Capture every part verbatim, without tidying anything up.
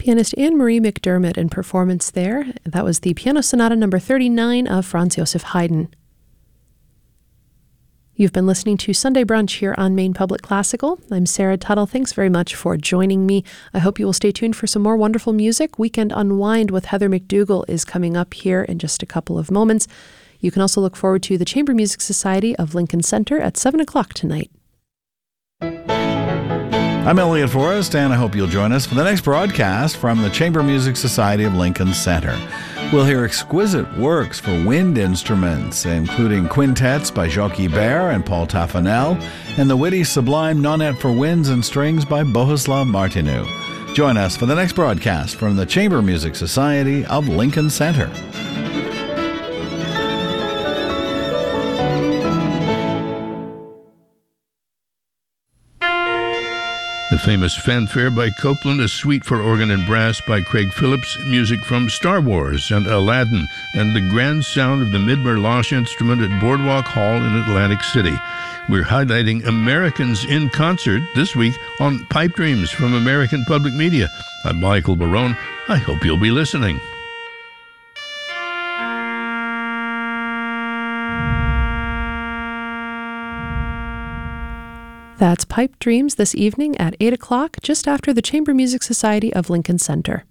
Pianist Anne-Marie McDermott in performance there. That was the Piano Sonata number thirty-nine of Franz Joseph Haydn. You've been listening to Sunday Brunch here on Maine Public Classical. I'm Sarah Tuttle. Thanks very much for joining me. I hope you will stay tuned for some more wonderful music. Weekend Unwind with Heather McDougall is coming up here in just a couple of moments. You can also look forward to the Chamber Music Society of Lincoln Center at seven o'clock tonight. I'm Elliot Forrest, and I hope you'll join us for the next broadcast from the Chamber Music Society of Lincoln Center. We'll hear exquisite works for wind instruments, including quintets by Jacques Ibert and Paul Taffanel, and the witty sublime Nonette for Winds and Strings by Bohuslav Martinu. Join us for the next broadcast from the Chamber Music Society of Lincoln Center. The famous Fanfare by Copland, a suite for organ and brass by Craig Phillips, music from Star Wars and Aladdin, and the grand sound of the Midmer-Losh instrument at Boardwalk Hall in Atlantic City. We're highlighting Americans in concert this week on Pipe Dreams from American Public Media. I'm Michael Barone. I hope you'll be listening. That's Pipe Dreams this evening at eight o'clock, just after the Chamber Music Society of Lincoln Center.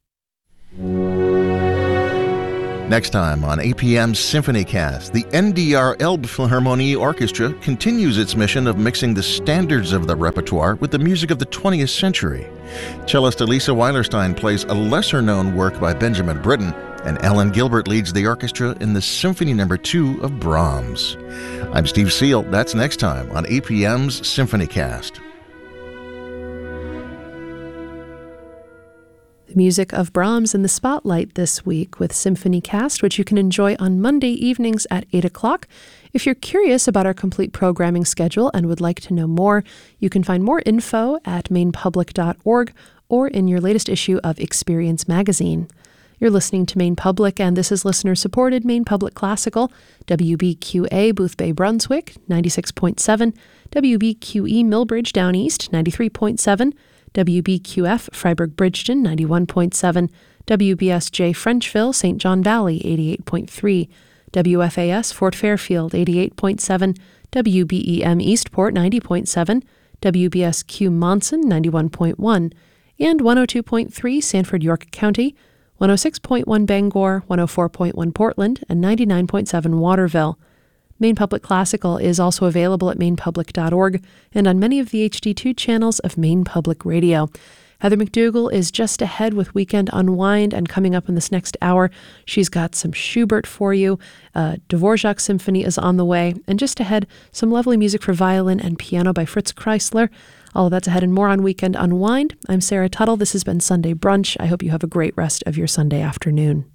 Next time on A P M's SymphonyCast, the N D R Elbphilharmonie Orchestra continues its mission of mixing the standards of the repertoire with the music of the twentieth century. Cellist Elisa Weilerstein plays a lesser-known work by Benjamin Britten, and Ellen Gilbert leads the orchestra in the Symphony Number Two of Brahms. I'm Steve Seal. That's next time on A P M's SymphonyCast. The music of Brahms in the spotlight this week with SymphonyCast, which you can enjoy on Monday evenings at eight o'clock. If you're curious about our complete programming schedule and would like to know more, you can find more info at maine public dot org or in your latest issue of Experience Magazine. You're listening to Maine Public, and this is listener-supported Maine Public Classical, W B Q A Boothbay Brunswick, ninety-six point seven, W B Q E Millbridge Down East, ninety-three point seven, W B Q F Freiburg Bridgeton, ninety-one point seven, W B S J Frenchville, Saint John Valley, eighty-eight point three, W F A S Fort Fairfield, eighty-eight point seven, W B E M Eastport, ninety point seven, W B S Q Monson, ninety-one point one, and one oh two point three Sanford York County, one oh six point one Bangor, one oh four point one Portland, and ninety-nine point seven Waterville. Maine Public Classical is also available at maine public dot org and on many of the H D two channels of Maine Public Radio. Heather McDougall is just ahead with Weekend Unwind, and coming up in this next hour, she's got some Schubert for you. Uh, Dvorak Symphony is on the way, and just ahead, some lovely music for violin and piano by Fritz Kreisler. All of that's ahead and more on Weekend Unwind. I'm Sarah Tuttle. This has been Sunday Brunch. I hope you have a great rest of your Sunday afternoon.